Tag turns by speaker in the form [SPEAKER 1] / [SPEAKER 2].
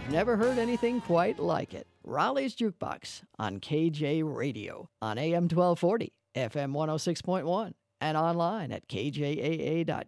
[SPEAKER 1] never heard anything quite like it. Raleigh's Jukebox on KJ Radio on AM 1240, FM 106.1, and online at kjaa.com.